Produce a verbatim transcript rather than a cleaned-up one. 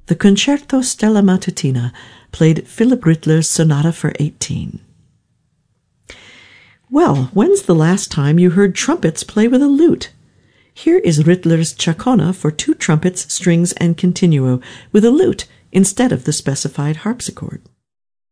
The Concerto Stella Matutina played Philipp Rittler's Sonata for eighteen. Well, when's the last time you heard trumpets play with a lute? Here is Rittler's Ciacona for two trumpets, strings, and continuo, with a lute instead of the specified harpsichord.